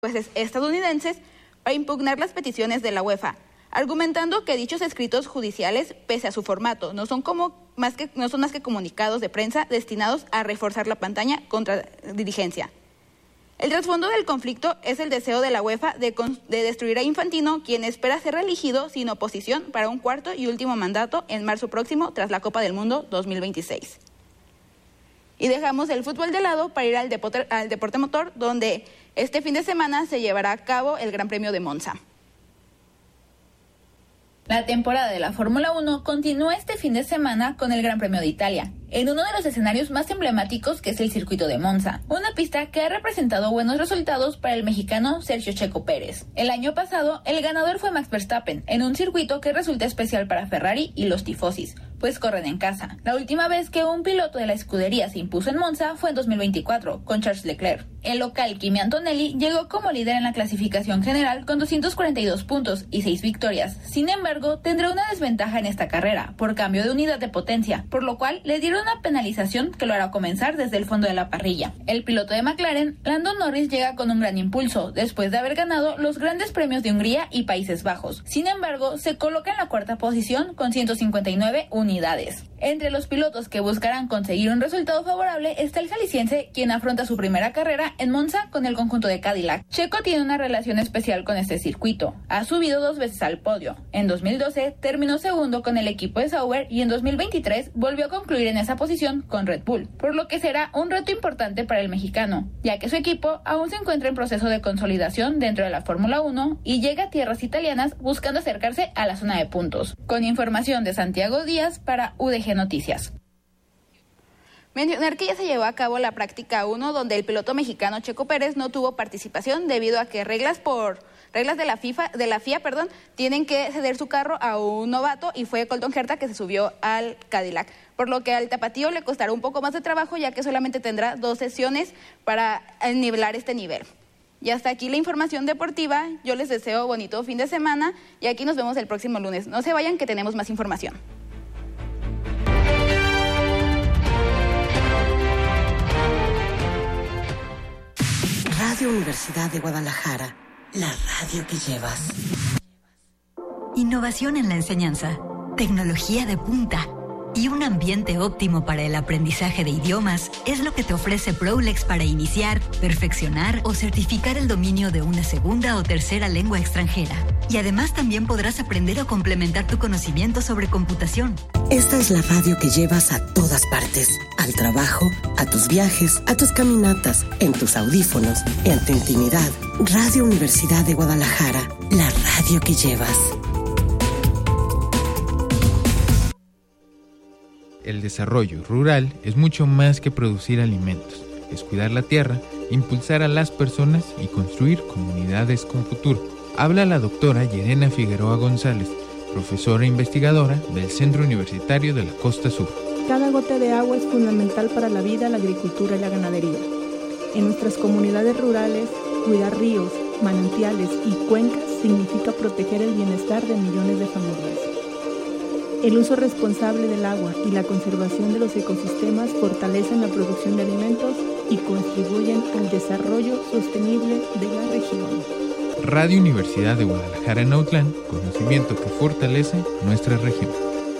jueces estadounidenses para impugnar las peticiones de la UEFA, argumentando que dichos escritos judiciales, pese a su formato, no son más que comunicados de prensa destinados a reforzar la campaña contra dirigencia. El trasfondo del conflicto es el deseo de la UEFA de destruir a Infantino, quien espera ser reelegido sin oposición para un cuarto y último mandato en marzo próximo tras la Copa del Mundo 2026. Y dejamos el fútbol de lado para ir al deporte motor, donde este fin de semana se llevará a cabo el Gran Premio de Monza. La temporada de la Fórmula 1 continúa este fin de semana con el Gran Premio de Italia, en uno de los escenarios más emblemáticos que es el circuito de Monza, una pista que ha representado buenos resultados para el mexicano Sergio Checo Pérez. El año pasado, el ganador fue Max Verstappen, en un circuito que resulta especial para Ferrari y los tifosis, pues corren en casa. La última vez que un piloto de la escudería se impuso en Monza fue en 2024, con Charles Leclerc. El local Kimi Antonelli llegó como líder en la clasificación general con 242 puntos y 6 victorias. Sin embargo, tendrá una desventaja en esta carrera, por cambio de unidad de potencia, por lo cual le dieron una penalización que lo hará comenzar desde el fondo de la parrilla. El piloto de McLaren, Lando Norris, llega con un gran impulso, después de haber ganado los grandes premios de Hungría y Países Bajos. Sin embargo, se coloca en la cuarta posición con 159 unidades. Entre los pilotos que buscarán conseguir un resultado favorable está el jalisciense, quien afronta su primera carrera en Monza con el conjunto de Cadillac. Checo tiene una relación especial con este circuito. Ha subido 2 veces al podio. En 2012 terminó segundo con el equipo de Sauber y en 2023 volvió a concluir en esa posición con Red Bull, por lo que será un reto importante para el mexicano, ya que su equipo aún se encuentra en proceso de consolidación dentro de la Fórmula 1 y llega a tierras italianas buscando acercarse a la zona de puntos. Con información de Santiago Díaz para UDG Noticias. Mencionar que ya se llevó a cabo la práctica 1, donde el piloto mexicano Checo Pérez no tuvo participación debido a que reglas de la FIA, tienen que ceder su carro a un novato, y fue Colton Herta que se subió al Cadillac, por lo que al tapatío le costará un poco más de trabajo, ya que solamente tendrá 2 sesiones para nivelar este nivel. Y hasta aquí la información deportiva. Yo les deseo bonito fin de semana y aquí nos vemos el próximo lunes. No se vayan, que tenemos más información. Radio Universidad de Guadalajara, la radio que llevas. Innovación en la enseñanza, tecnología de punta y un ambiente óptimo para el aprendizaje de idiomas es lo que te ofrece Prolex para iniciar, perfeccionar o certificar el dominio de una segunda o tercera lengua extranjera. Y además también podrás aprender o complementar tu conocimiento sobre computación. Esta es la radio que llevas a todas partes, al trabajo, a tus viajes, a tus caminatas, en tus audífonos, en tu intimidad. Radio Universidad de Guadalajara, la radio que llevas. El desarrollo rural es mucho más que producir alimentos, es cuidar la tierra, impulsar a las personas y construir comunidades con futuro. Habla la doctora Yerena Figueroa González, profesora e investigadora del Centro Universitario de la Costa Sur. Cada gota de agua es fundamental para la vida, la agricultura y la ganadería. En nuestras comunidades rurales, cuidar ríos, manantiales y cuencas significa proteger el bienestar de millones de familias. El uso responsable del agua y la conservación de los ecosistemas fortalecen la producción de alimentos y contribuyen al desarrollo sostenible de la región. Radio Universidad de Guadalajara en Autlán, conocimiento que fortalece nuestra región.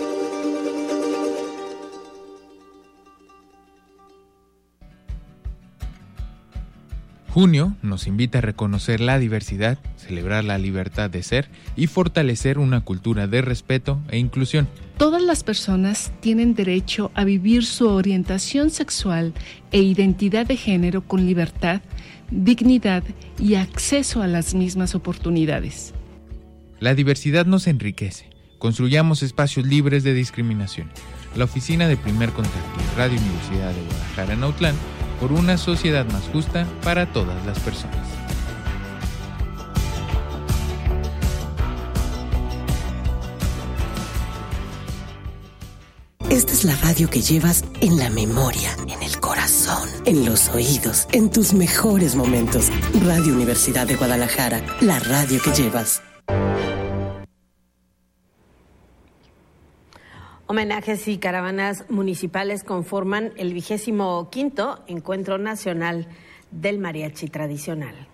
Junio nos invita a reconocer la diversidad, celebrar la libertad de ser y fortalecer una cultura de respeto e inclusión. Todas las personas tienen derecho a vivir su orientación sexual e identidad de género con libertad, dignidad y acceso a las mismas oportunidades. La diversidad nos enriquece. Construyamos espacios libres de discriminación. La Oficina de Primer Contacto y Radio Universidad de Guadalajara en Autlán, por una sociedad más justa para todas las personas. Esta es la radio que llevas en la memoria, en el corazón, en los oídos, en tus mejores momentos. Radio Universidad de Guadalajara, la radio que llevas. Homenajes y caravanas municipales conforman el 25º Encuentro Nacional del Mariachi Tradicional.